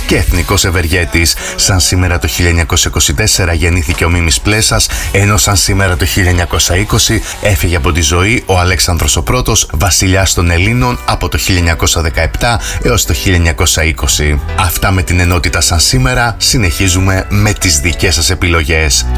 και εθνικός ευεργέτης. Σαν σήμερα το 1924 γεννήθηκε ο Μίμης Πλέσας, ενώ σαν σήμερα το 1920 έφυγε από τη ζωή ο Αλέξανδρος ο Πρώτος, βασιλιάς των Ελλήνων από το 1917 έως το 1920. Αυτά με την ενότητα σαν σήμερα, συνεχίζουμε με τις δικές σας επιλογές.